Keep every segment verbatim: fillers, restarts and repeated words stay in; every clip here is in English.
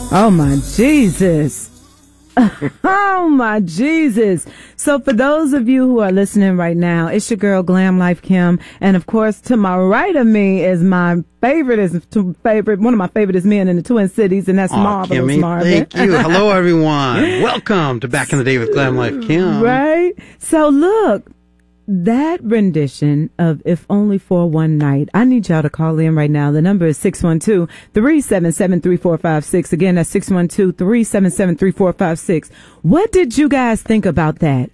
Oh, my Jesus. Oh, my Jesus. So for those of you who are listening right now, it's your girl, Glam Life Kim. And, of course, to my right of me is my favorite, is to favorite, one of my favorite men in the Twin Cities, and that's Aw, Marvelous Kimmy, Marvin. thank you. Hello, everyone. Welcome to Back in the Day with Glam Life Kim. Right? So, look. That rendition of If Only for One Night, I need y'all to call in right now. The number is six one two, three seven seven, three four five six. Again, that's six one two, three seven seven, three four five six. What did you guys think about that?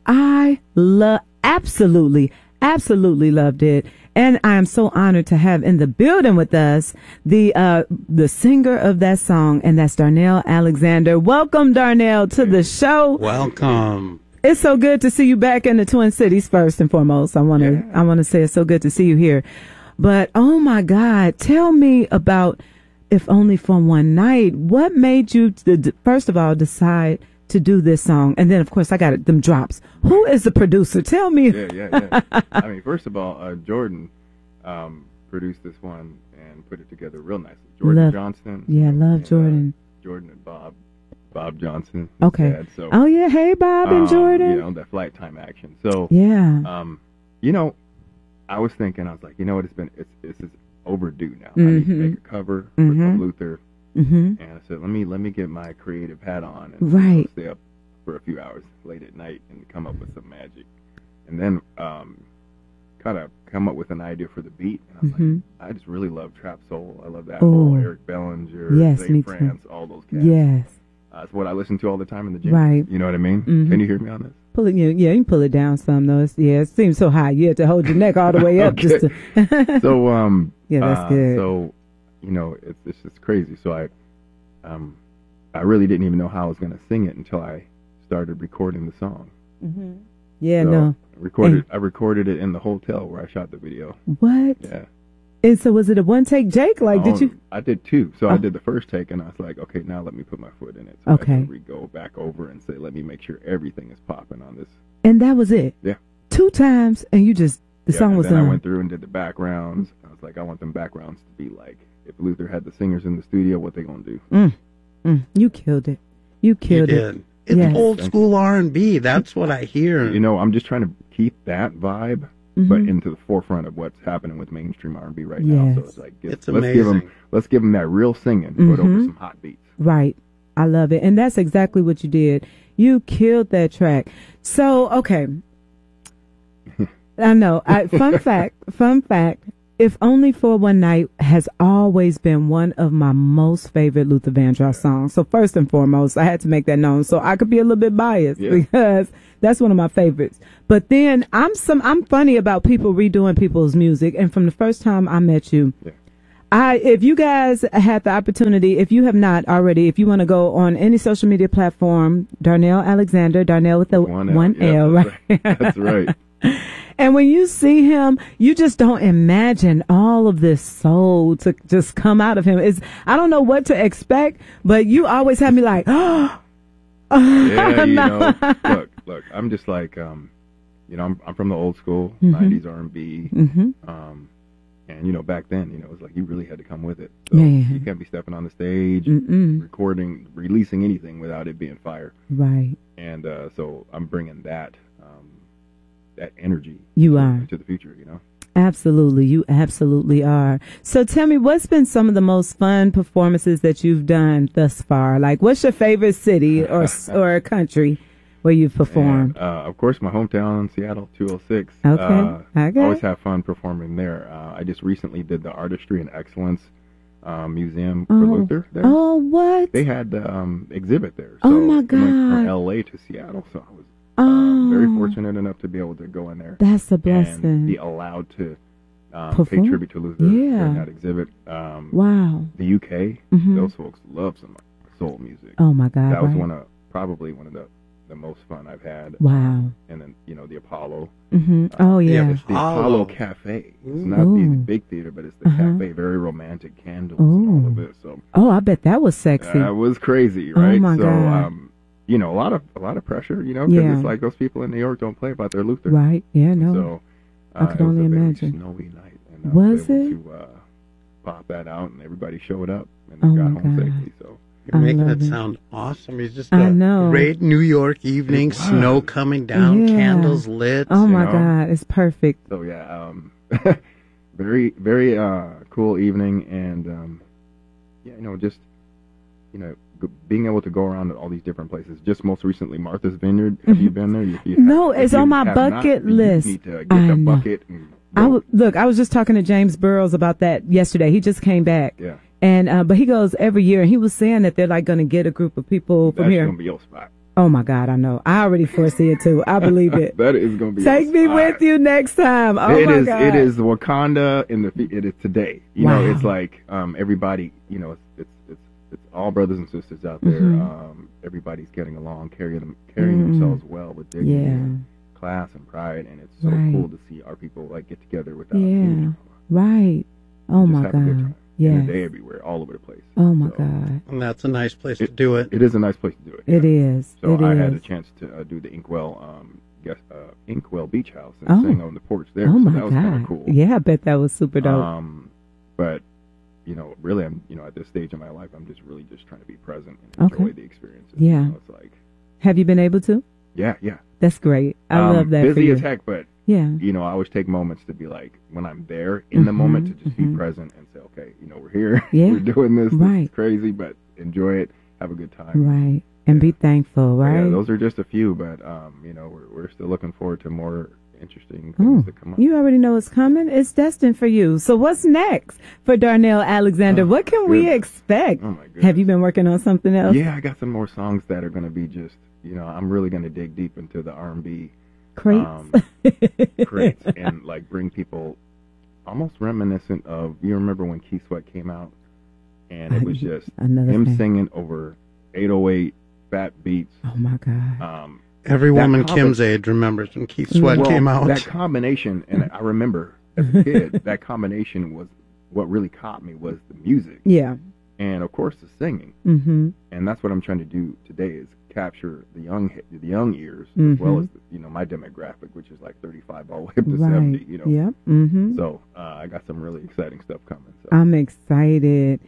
I love, absolutely, absolutely loved it. And I am so honored to have in the building with us the uh the singer of that song, and that's Darnell Alexander. Welcome, Darnell, to the show. Welcome. It's so good to see you back in the Twin Cities. First and foremost, I want to yeah. I want to say it's so good to see you here. But oh my God, tell me about If Only for One Night. What made you, to, first of all, decide to do this song? And then, of course, I got it, them drops. Who is the producer? Tell me. Yeah, yeah, yeah. I mean, first of all, uh, Jordan um, produced this one and put it together real nicely. Jordan love, Johnston. Yeah, love and, Jordan. Uh, Jordan and Bob. Bob Johnson. Okay. Dad, so, oh yeah, hey Bob and um, Jordan. You know, that flight time action. So yeah. Um, you know, I was thinking, I was like, you know what, it's been, it's, it's, it's overdue now. Mm-hmm. I need to make a cover mm-hmm. for Luther. Mm-hmm. And I said, let me let me get my creative hat on and right. you know, stay up for a few hours late at night and come up with some magic. And then um, kind of come up with an idea for the beat. And I was mm-hmm. like, I just really love trap soul. I love that Ooh. whole Eric Bellinger, yes, Zay me France, too. all those cats. Yes. Uh, it's what I listen to all the time in the gym. Right. You know what I mean? Mm-hmm. Can you hear me on this? Pull it, yeah, yeah, you can pull it down some though. It's, yeah, it seems so high. You have to hold your neck all the way up. just to so, um, yeah, that's uh, good. So, you know, it's it's just crazy. So I, um, I really didn't even know how I was going to sing it until I started recording the song. Mm-hmm. Yeah, so no. I recorded. Hey. I recorded it in the hotel where I shot the video. What? Yeah. And so was it a one take, Jake? Like, um, did you? I did two. So oh. I did the first take, and I was like, okay, now let me put my foot in it. So okay. I can go back over and say, let me make sure everything is popping on this. And that was it. Yeah. Two times, and you just the yeah, song and was then done. I went through and did the backgrounds. I was like, I want them backgrounds to be like, if Luther had the singers in the studio, what they gonna do? Mm. Mm. You killed it. You killed you it. Did. It's yes. old school R and B. That's what I hear. You know, I'm just trying to keep that vibe, mm-hmm. but into the forefront of what's happening with mainstream R and B right yes. now. So it's like, get, it's let's amazing. give them, let's give them that real singing, mm-hmm. but over some hot beats. Right. I love it, and that's exactly what you did. You killed that track. So, okay. I know. I, fun fact. Fun fact. If Only for One Night has always been one of my most favorite Luther Vandross songs. So first and foremost, I had to make that known. So I could be a little bit biased yeah. because that's one of my favorites. But then I'm some I'm funny about people redoing people's music. And from the first time I met you, yeah. I if you guys had the opportunity, if you have not already, if you want to go on any social media platform, Darnell Alexander, Darnell with the one L, one yeah, L that's right? right. That's right. And when you see him, you just don't imagine all of this soul to just come out of him. It's, I don't know what to expect, but you always have me like, oh. Yeah, you know, look, look, I'm just like, um, you know, I'm, I'm from the old school, mm-hmm. nineties R and B. Mm-hmm. Um, and, you know, back then, you know, it was like you really had to come with it. So Man. You can't be stepping on the stage, Mm-mm. recording, releasing anything without it being fire. Right. And uh, so I'm bringing that. Um, that energy you to, are to the future, you know. Absolutely, you absolutely are. So tell me, what's been some of the most fun performances that you've done thus far? Like, what's your favorite city or or country where you've performed? And, uh, of course, my hometown, Seattle, two oh six. Okay, uh, okay. Always have fun performing there. Uh, I just recently did the Artistry and Excellence um, Museum oh. for Luther there. Oh, what? They had the um, exhibit there. So oh my God! I went from L A to Seattle, so I was. Oh, uh, very fortunate enough to be able to go in there. That's a blessing. And be allowed to um, pay tribute to Luther yeah. during that exhibit. Um, wow. The U K, mm-hmm. those folks love some soul music. Oh my God! That was right? one of probably one of the, the most fun I've had. Wow. And then you know the Apollo. Mm-hmm. Oh yeah. It's the Apollo Cafe. It's not Ooh. the big theater, but it's the uh-huh. cafe. Very romantic candles Ooh. and all of this. So. Oh, I bet that was sexy. That was crazy, right? Oh my so, God. Um, you know, a lot of a lot of pressure, you know, because yeah. it's like those people in New York don't play about their Luther. Right, yeah, no. So, uh, I could only it was a imagine. Very snowy night. And I was, was able it? to uh, pop that out, and everybody showed up and oh got my home God. safely. So, You're I making love it it. sound awesome. It's just I a know. great New York evening, It was. snow coming down, Yeah. candles lit. Oh my know? God, it's perfect. So yeah, um, very very uh, cool evening, and um, yeah, you know, just you know, g- being able to go around to all these different places. Just most recently, Martha's Vineyard. Have you been there? If you have- No, if it's you on my have not, bucket you list. need to get I the know. bucket. And I go. w- look, I was just talking to James Burrows about that yesterday. He just came back. Yeah, And uh, but he goes every year, and he was saying that they're like going to get a group of people from that's here. gonna be your spot. Oh my God, I know. I already foresee it too. I believe it. That is gonna be. Take your me spot. with you next time. Oh It my is. God. It is Wakanda in the. It is today. You Wow. know, it's like um, everybody. You know, it's it's it's, it's all brothers and sisters out there. Mhm. Um, everybody's getting along, carrying them, carrying Mm. themselves well with dignity, Yeah. and class, and pride, and it's so Right. cool to see our people like get together without Yeah. any drama. Right. Oh Just my have a good God. time. Yeah. And a day everywhere, all over the place. Oh my So, God. And that's a nice place to do it. It is a nice place to do it. It yeah. is. So it I is. had a chance to uh, do the Inkwell, um, guest, uh, Inkwell Beach House and Oh. sing on the porch there. Oh so my that was kind God. of cool. Yeah, I bet that was super dope. Um, but you know, really, I'm you know at this stage in my life, I'm just really just trying to be present and enjoy Okay. the experiences. Yeah. You know, it's like, Have you been able to? yeah, yeah. That's great. I um, love that for Busy you. as heck, but Yeah. you know, I always take moments to be like, when I'm there in the Mhm, moment, to just mhm. be present and say, okay, you know, we're here, Yeah. we're doing this. This Right. is crazy, but enjoy it, have a good time. Right. And be thankful, But right? Yeah, those are just a few, but um, you know, we're we're still looking forward to more interesting things Oh, to come up. you already know what's coming. It's destined for you. So what's next for Darnell Alexander? Oh, what can we goodness. expect? Oh my goodness. Have you been working on something else? Yeah, I got some more songs that are going to be just, you know, I'm really going to dig deep into the R and B Crates. um, crates and like bring people almost reminiscent of, you remember when Keith Sweat came out and it was just Another him thing. singing over eight oh eight fat beats. Oh my God. Um, Every that woman combi- Kim's age remembers when Keith Sweat well, came out. that combination, and I remember as a kid, that combination was what really caught me was the music Yeah. and of course the singing. Mm-hmm. And that's what I'm trying to do today is capture the young the young ears as well Mhm. as the, you know my demographic, which is like thirty-five all the way up to Right. seventy. You know, Yep. Mm-hmm. so uh, I got some really exciting stuff coming. So. I'm excited.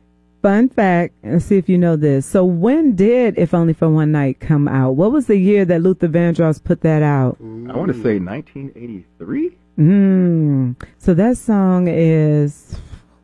Fun fact, let's see if you know this. So when did If Only for One Night come out? What was the year that Luther Vandross put that out? I want to say nineteen eighty-three. Mm. So that song is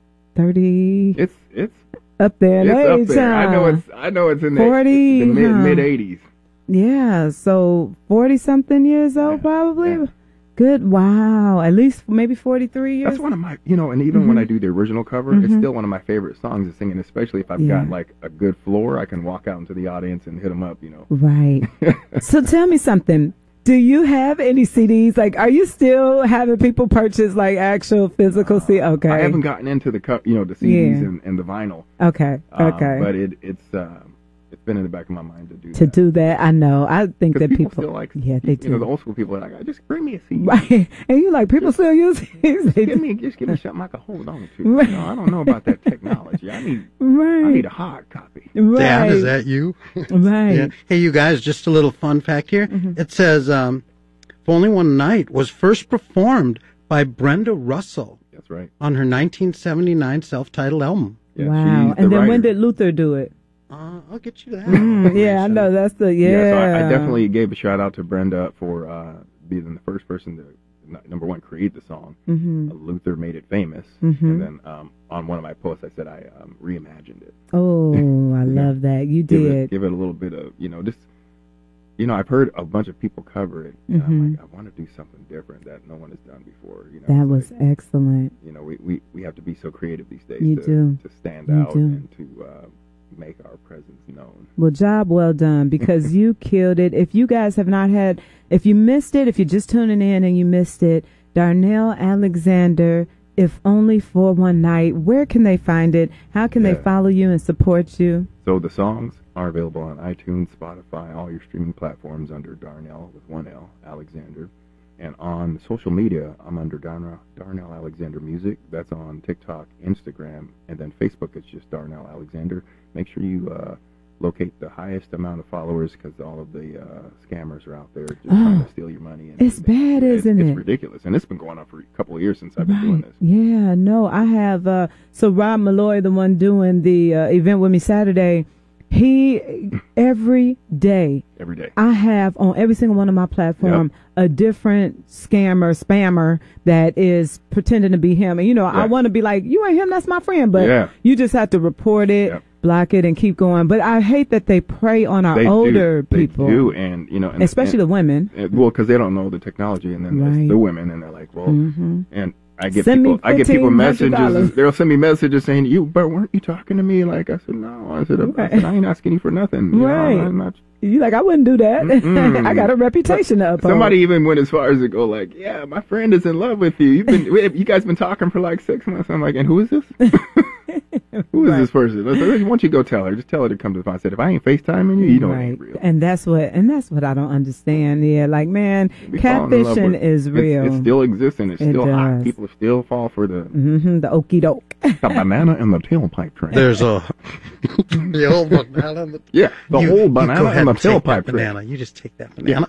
thirty It's it's up there in it's age, up there. I know huh? it's I know it's in forty, the, the mid huh? mid eighties. Yeah, so forty something years old, Yeah, probably. yeah. Good. Wow. At least maybe forty-three years. That's one of my, you know, and even when I do the original cover, it's Mhm. still one of my favorite songs to sing, and especially if I've Yeah. got like a good floor, I can walk out into the audience and hit them up, you know. Right. So tell me something. Do you have any C Ds? Like, are you still having people purchase like actual physical C Ds? Okay. I haven't gotten into the, co- you know, the C Ds Yeah. and, and the vinyl. Okay. Um, Okay. But it, it's um, it's been in the back of my mind to do to that. do that, I know. I think Because that people, people, still like, yeah, they you know, the do. old school people are like, just bring me a C D. Right. And you like people still use these. They Give do. me, just give me something I can hold on to. Right. You know, I don't know about that technology. I need, Right. I need a hard copy. Right. Dad, is that you? right? Yeah. Hey, you guys, just a little fun fact here. Mm-hmm. It says, um, If Only One Night was first performed by Brenda Russell That's right. on her nineteen seventy-nine self-titled album. Yeah, Wow. she's the And then when writer. did Luther do it? Uh, I'll get you that. Mm, yeah, I know. That's the, yeah. Yeah, so I, I definitely gave a shout out to Brenda for uh, being the first person to, n- number one, create the song. Mm-hmm. Uh, Luther made it famous. Mhm. And then um, on one of my posts, I said I um, reimagined it. Oh, I love that. You Give did. it, give it a little bit of, you know, just, you know, I've heard a bunch of people cover it. And Mhm. I'm like, I want to do something different that no one has done before. You know, That It's was like, excellent. you know, we, we, we have to be so creative these days You to, do. to stand You out do. and to uh, make our presence known. Well, job well done because you killed it. If you guys have not had, if you missed it, if you're just tuning in and you missed it, Darnell Alexander, If Only for One Night, where can they find it? How can they Yeah. follow you and support you? So the songs are available on iTunes, Spotify, all your streaming platforms under Darnell with one L, Alexander. And on social media, I'm under Darnell, Darnell Alexander Music. That's on TikTok, Instagram, and then Facebook. It's just Darnell Alexander. Make sure you uh, locate the highest amount of followers because all of the uh, scammers are out there just trying Oh, to steal your money. And, it's bad, it's, isn't it's it? ridiculous. And it's been going on for a couple of years since I've been doing Right. this. Yeah, no, I have. Uh, so Rob Malloy, the one doing the uh, event with me Saturday, He every day. Every day. I have on every single one of my platform yep. a different scammer, spammer that is pretending to be him. And you know, yeah. I want to be like, you ain't him, that's my friend. But yeah. you just have to report it, yep. block it, and keep going. But I hate that they prey on our they older do. people. They do, and you know, and, especially and, the women. And, well, because they don't know the technology, and then right. there's the women, and they're like, well, mm-hmm. and. I get send people. I get people messages. dollars. They'll send me messages saying, "You, but weren't you talking to me?" Like I said, "No." I said, right. I, said I ain't asking you for nothing." You right. know, I'm not, you like I wouldn't do that. I got a reputation to uphold. Somebody even went as far as to go like, "Yeah, my friend is in love with you. You've been, you guys been talking for like six months." I'm like, "And who is this? Who is right. this person?" I said, "Why don't you go tell her? Just tell her to come to the phone." I said, "If I ain't FaceTiming you, you know right. it ain't real." And that's what, and that's what I don't understand. Yeah, like man, catfishing is real. It still exists and it's it still does. hot. People still fall for the mm-hmm, the okey doke, the banana and the tailpipe train. There's a the old banana. And the, yeah, the you, whole banana and the tailpipe train. Banana, you just take that banana.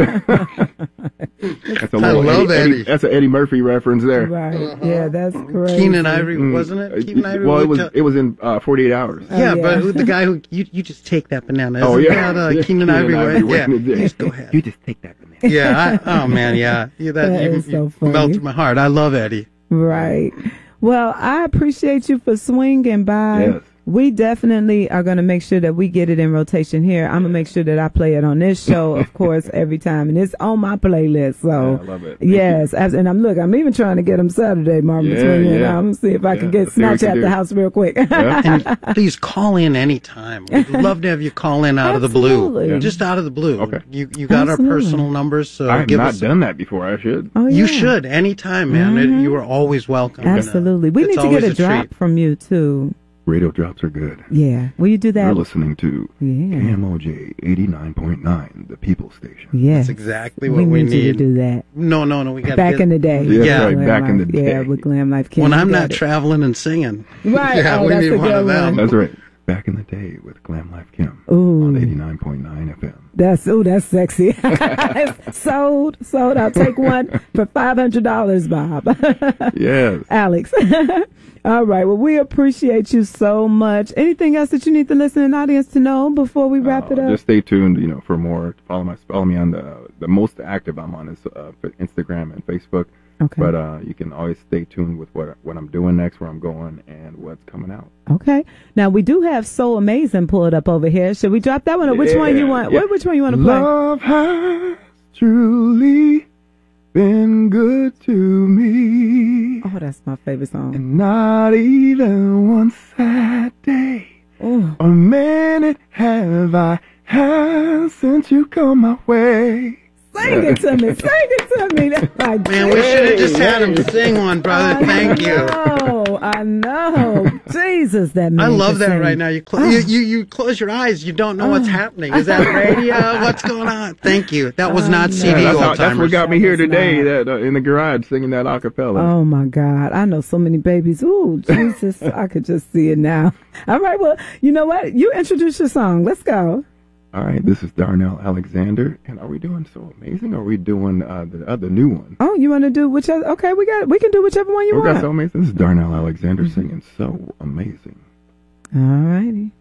That's a I love Eddie, Eddie. That's an Eddie Murphy reference there. Right? Uh-huh. Yeah, that's correct. Keenan Ivory, mm. wasn't it? Keenan Ivory. Well, it was. It was in uh, forty-eight hours. Oh, yeah, yeah, but the guy who you you just take that banana. Isn't oh yeah, that, uh, yeah. Keenan Ivory. Right? Yeah, you just go ahead. You just take that banana. Yeah. I, oh man. Yeah. yeah that that you, is so you funny. melted my heart. I love Eddie. Right. Well, I appreciate you for swinging by. Yes. We definitely are going to make sure that we get it in rotation here. I'm going to make sure that I play it on this show, of course, every time. And it's on my playlist. So, yeah, I love it. Thank yes. As, and I'm, look, I'm even trying to get them Saturday, Marvin. Yeah, Swinging. yeah. I'm going to see if I yeah, can get Snatch at the house real quick. Yeah. And please call in anytime. We'd love to have you call in out Absolutely. of the blue. Yeah. Just out of the blue. Okay. You you got Absolutely. our personal numbers, so I have give not us done that before. I should. Oh, yeah. You should anytime, man. Mm-hmm. It, you are always welcome. Absolutely. We It's need to get a, a drop treat. from you, too. Radio drops are good. Yeah. Will you do that? You're listening to yeah. K M O J eighty-nine point nine, the People Station. Yes. That's exactly what we we, need, need. you to do that. No, no, no. We got Back get, in the day. Yeah, Yeah. right, Glam back in the Life. day. Yeah, with Glam Life King. when I'm You got not it. traveling and singing. Right. Yeah, oh, we that's need a one good of them. one. That's right. Back in the day with Glam Life Kim Ooh. on eighty-nine point nine F M. That's ooh, that's sexy. sold, sold. I'll take one for five hundred dollars, Bob. Yes. Alex. All right. Well, we appreciate you so much. Anything else that you need the listening audience to know before we wrap Uh, it up? Just stay tuned, you know, for more. Follow my follow me on the the most active I'm on is uh, Instagram and Facebook. Okay. But uh, you can always stay tuned with what what I'm doing next, where I'm going, and what's coming out. Okay. Now we do have So Amazing pulled up over here. Should we drop that one, or which Yeah, one you want? yeah. What, which one you want to play? Love has truly been good to me, Oh, that's my favorite song. and not even one sad day Oh, or minute have I had since you come my way. sing it to me. Sing it to me. That's my Man, we should have just had him sing one, brother. Thank you. Oh, I know. Jesus, that man I love can that sing. right now. You, cl- Oh. you you you close your eyes. You don't know what's happening. Is that radio? What's going on? Thank you. That was not Oh, C no. D Yeah, that's, how, old that's what timers. got me here That was today, not. that uh, in the garage singing that a cappella. Oh my God. I know so many babies. Ooh, Jesus. I could just see it now. All right. Well, you know what? You introduce your song. Let's go. All right, this is Darnell Alexander, and are we doing So Amazing, or are we doing uh, the other new one? Oh, you want to do whichever? Okay, we got. We can do whichever one you We want. got So Amazing. This is Darnell Alexander singing So Amazing. All righty.